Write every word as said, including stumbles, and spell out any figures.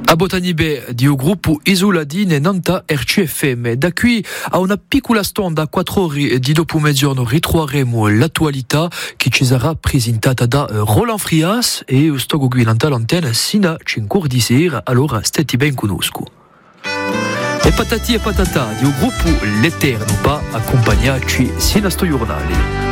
A Botanibe di o gruppo Isoladine Nanta R C F M. Da qui a una piccola stonda a quattro ore di dopo mezzogiorno ritroveremo l'attualità che ci sarà presentata da Roland Frias e sto guidando l'antenne sino a cinque di sera, allora stetti ben conosco. E patati e patata di un gruppo L'Eterno pa accompagnarci sino a sto giornale.